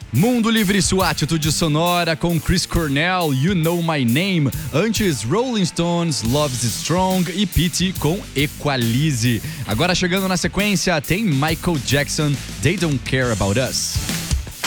Mundo Livre, sua atitude sonora com Chris Cornell, You Know My Name. Antes, Rolling Stones, Love's Strong e Pete com Equalize. Agora chegando na sequência, tem Michael Jackson, They Don't Care About Us.